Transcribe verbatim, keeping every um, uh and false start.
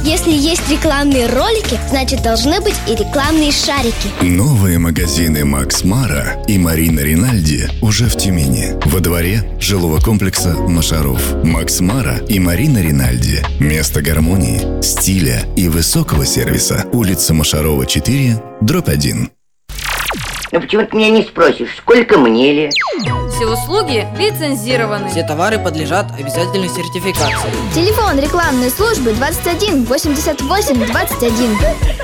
Если есть рекламные ролики, значит должны быть и рекламные шарики. Новые магазины Макс Мара и Марина Ринальди уже в Тюмени, во дворе жилого комплекса Машаров. Макс Мара и Марина Ринальди. Место гармонии, стиля и высокого сервиса. Улица Машарова, четыре, дробь один. Ну почему ты меня не спросишь, сколько мне лет? Все услуги лицензированы. Все товары подлежат обязательной сертификации. Телефон рекламной службы двадцать один восемьдесят восемь двадцать один.